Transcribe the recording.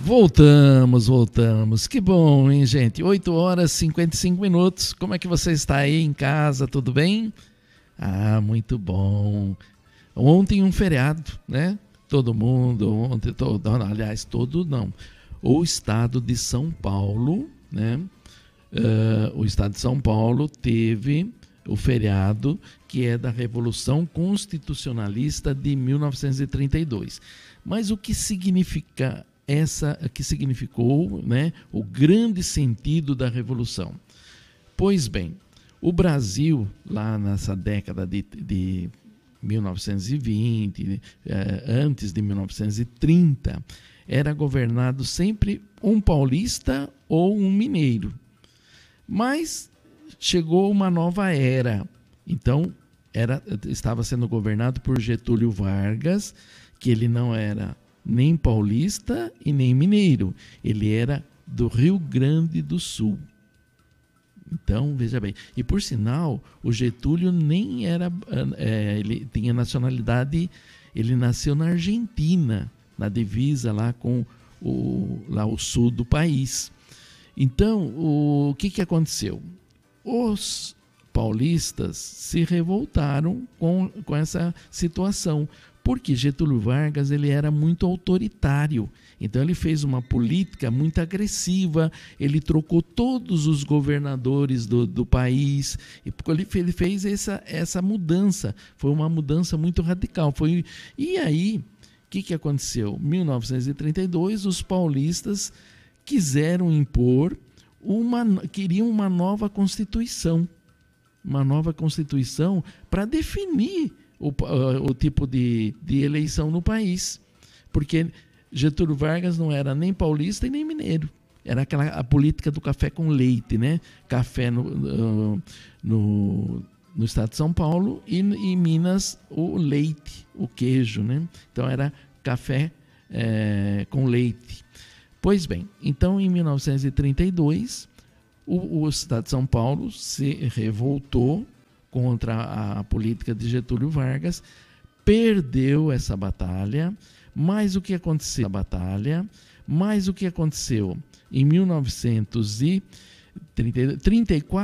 Voltamos. Que bom, hein, gente? 8 horas e 55 minutos. Como é que você está aí em casa? Tudo bem? Ah, muito bom. Ontem um feriado, né? Todo mundo, aliás, todo não. O estado de São Paulo, né? O estado de São Paulo teve o feriado que é da Revolução Constitucionalista de 1932. Mas o que significa que significou, né, o grande sentido da Revolução? Pois bem, o Brasil, lá nessa década de 1920, antes de 1930, era governado sempre um paulista ou um mineiro. Mas chegou uma nova era. Então, estava sendo governado por Getúlio Vargas, que ele não era nem paulista e nem mineiro. Ele era do Rio Grande do Sul. Então, veja bem. E, por sinal, o Getúlio nem era... ele tinha nacionalidade... Ele nasceu na Argentina, na divisa lá com o sul do país. Então, o que aconteceu? Os paulistas se revoltaram com essa situação, porque Getúlio Vargas ele era muito autoritário. Então ele fez uma política muito agressiva, ele trocou todos os governadores do país, ele fez essa mudança, foi uma mudança muito radical. E aí, o que aconteceu? Em 1932, os paulistas quiseram impor, queriam uma nova Constituição. Uma nova Constituição para definir o tipo de eleição no país. Porque Getúlio Vargas não era nem paulista e nem mineiro. Era a política do café com leite, né? Café no estado de São Paulo e em Minas o leite, o queijo, né? Então era café com leite. Pois bem, então em 1932 o estado de São Paulo se revoltou contra a política de Getúlio Vargas, perdeu essa batalha, mas o que aconteceu? Em 1934